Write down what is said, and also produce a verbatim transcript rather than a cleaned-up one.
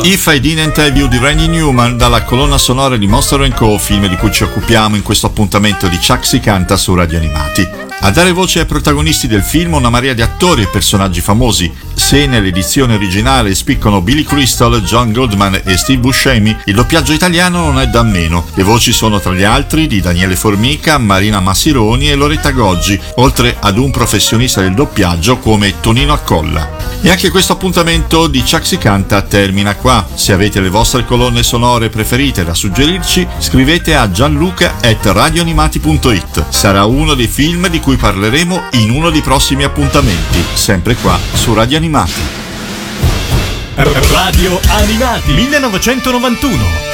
If I Didn't Have You di Randy Newman, dalla colonna sonora di Monster and Co., film di cui ci occupiamo in questo appuntamento di Chuck si canta su Radio Animati. A dare voce ai protagonisti del film una marea di attori e personaggi famosi. Se nell'edizione originale spiccano Billy Crystal, John Goodman e Steve Buscemi, il doppiaggio italiano non è da meno. Le voci sono tra gli altri di Daniele Formica, Marina Massironi e Loretta Goggi, oltre ad un professionista del doppiaggio come Tonino Accolla. E anche questo appuntamento di Chuck si canta termina qua. Se avete le vostre colonne sonore preferite da suggerirci, scrivete a gianluca at radioanimati punto it. Sarà uno dei film di cui parleremo in uno dei prossimi appuntamenti, sempre qua su Radio Animati. Radio Animati millenovecentonovantuno.